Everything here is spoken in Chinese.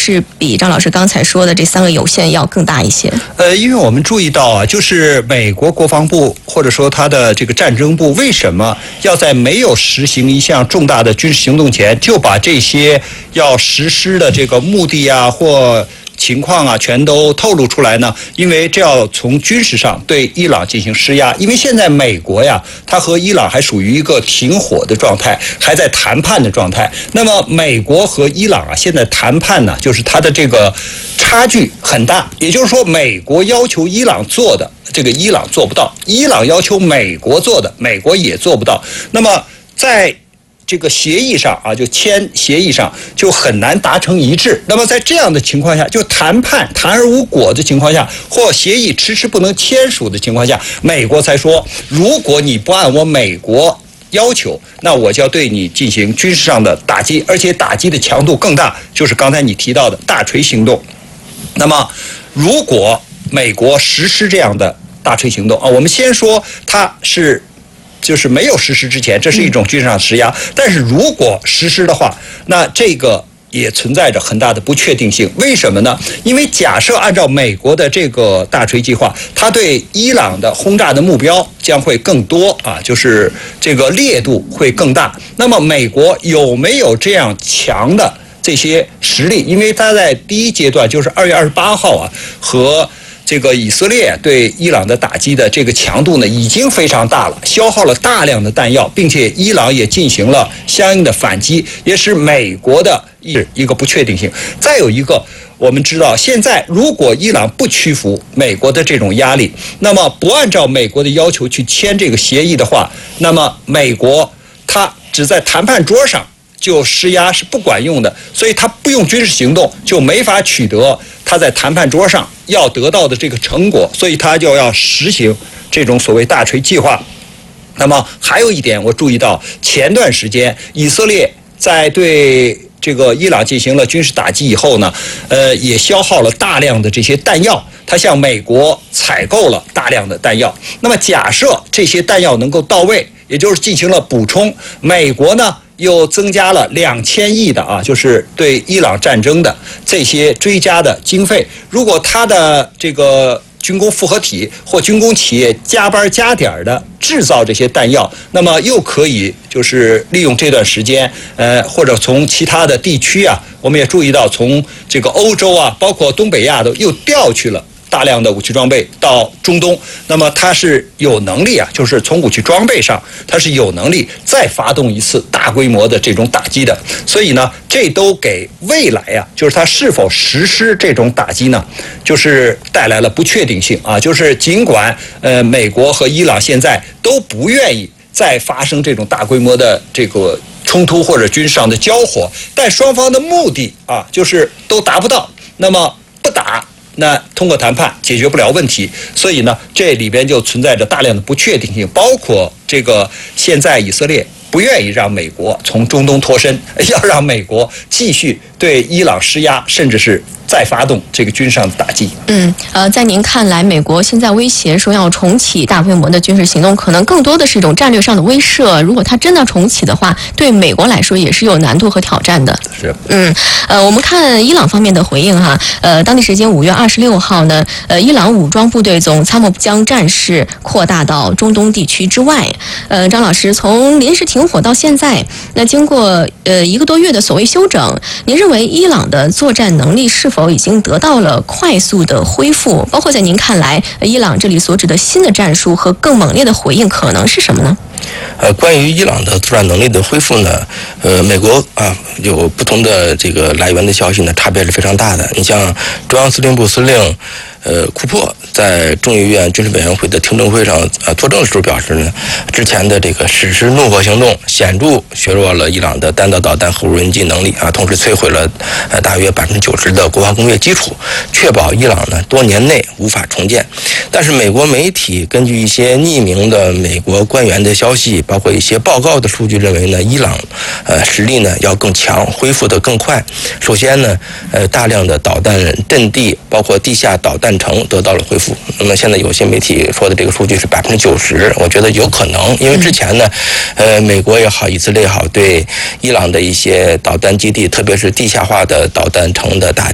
是比张老师刚才说的这3个有限要更大一些？ 因为我们注意到啊，就是美国国防部或者说他的这个战争部为什么要在没有实行一项重大的军事行动前，就把这些要实施的这个目的啊或情况啊，全都透露出来呢？因为这要从军事上对伊朗进行施压。因为现在美国呀，它和伊朗还属于一个停火的状态，还在谈判的状态。那么美国和伊朗啊，现在谈判呢，就是它的这个差距很大。也就是说，美国要求伊朗做的，这个伊朗做不到；伊朗要求美国做的，美国也做不到。那么在这个协议上啊，就签协议上就很难达成一致。那么在这样的情况下，就谈判谈而无果的情况下，或协议迟迟不能签署的情况下，美国才说，如果你不按我美国要求，那我就要对你进行军事上的打击，而且打击的强度更大，就是刚才你提到的大锤行动。那么如果美国实施这样的大锤行动啊，我们先说它是就是没有实施之前，这是一种军事上施压。但是如果实施的话，那这个也存在着很大的不确定性。为什么呢？因为假设按照美国的这个大锤计划，它对伊朗的轰炸的目标将会更多啊，就是这个烈度会更大。那么美国有没有这样强的这些实力？因为它在第一阶段，就是2月28号啊，和这个以色列对伊朗的打击的这个强度呢，已经非常大了，消耗了大量的弹药，并且伊朗也进行了相应的反击，也是美国的一个不确定性。再有一个，我们知道现在如果伊朗不屈服美国的这种压力，那么不按照美国的要求去签这个协议的话，那么美国它只在谈判桌上就施压是不管用的，所以他不用军事行动就没法取得他在谈判桌上要得到的这个成果，所以他就要实行这种所谓大锤计划。那么还有一点，我注意到前段时间以色列在对这个伊朗进行了军事打击以后呢，也消耗了大量的这些弹药，他向美国采购了大量的弹药。那么假设这些弹药能够到位，也就是进行了补充，美国呢又增加了2000亿的啊，就是对伊朗战争的这些追加的经费。如果他的这个军工复合体或军工企业加班加点的制造这些弹药，那么又可以就是利用这段时间，或者从其他的地区啊，我们也注意到从这个欧洲啊，包括东北亚都又调去了大量的武器装备到中东。那么它是有能力啊，就是从武器装备上，它是有能力再发动一次大规模的这种打击的。所以呢，这都给未来啊，就是它是否实施这种打击呢，就是带来了不确定性啊。就是尽管美国和伊朗现在都不愿意再发生这种大规模的这个冲突或者军事上的交火，但双方的目的啊，就是都达不到。那么不打，那通过谈判解决不了问题，所以呢，这里边就存在着大量的不确定性，包括这个现在以色列不愿意让美国从中东脱身，要让美国继续对伊朗施压，甚至是再发动这个军事上的打击。 在您看来，美国现在威胁说要重启大规模的军事行动，可能更多的是一种战略上的威慑。如果它真的重启的话，对美国来说也是有难度和挑战的。 是。 我们看伊朗方面的回应哈，当地时间5月26号呢，伊朗武装部队总参谋部将战事扩大到中东地区之外。张老师，从临时停火到现在，那经过1个多月的所谓休整，您认为伊朗的作战能力是否已经得到了快速的恢复？包括在您看来，伊朗这里所指的新的战术和更猛烈的回应可能是什么呢？ 关于伊朗的作战能力的恢复呢，美国啊有不同的这个来源的消息呢，差别是非常大的。你像中央司令部司令库珀在众议院军事委员会的听证会上作证的时候表示呢，之前的这个实施怒火行动显著削弱了伊朗的弹道导弹和无人机能力啊，同时摧毁了大约90%的国防工业基础，确保伊朗呢多年内无法重建。但是美国媒体根据一些匿名的美国官员的消息，包括一些报告的数据认为呢，伊朗实力呢要更强，恢复得更快。首先呢，大量的导弹阵地，包括地下导弹城得到了恢复。那么现在有些媒体说的这个数据是90%，我觉得有可能，因为之前呢，美国也好，以色列也好，对伊朗的一些导弹基地，特别是地下化的导弹城的打